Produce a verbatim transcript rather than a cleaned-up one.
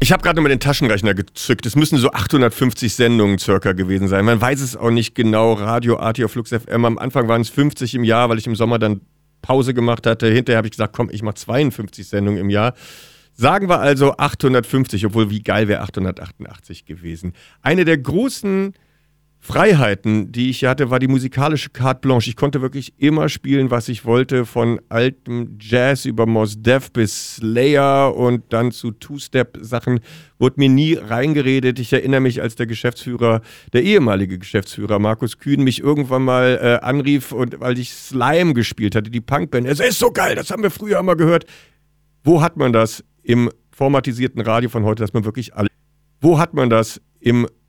Ich habe gerade nochmal den Taschenrechner gezückt. Es müssen so achthundertfünfzig Sendungen circa gewesen sein. Man weiß es auch nicht genau. Radio, A T O, Flux F M. Am Anfang waren es fünfzig im Jahr, weil ich im Sommer dann Pause gemacht hatte. Hinterher habe ich gesagt, komm, ich mache zweiundfünfzig Sendungen im Jahr. Sagen wir also achthundertfünfzig, obwohl wie geil wäre achthundertachtundachtzig gewesen. Eine der großen Freiheiten, die ich hier hatte, war die musikalische Carte Blanche. Ich konnte wirklich immer spielen, was ich wollte, von altem Jazz über Mos Def bis Slayer und dann zu Two-Step-Sachen. Wurde mir nie reingeredet. Ich erinnere mich, als der Geschäftsführer, der ehemalige Geschäftsführer Markus Kühn mich irgendwann mal äh, anrief, und weil ich Slime gespielt hatte, die Punkband. Es ist so geil, das haben wir früher immer gehört. Wo hat man das im formatisierten Radio von heute, dass man wirklich alle... Wo hat man das im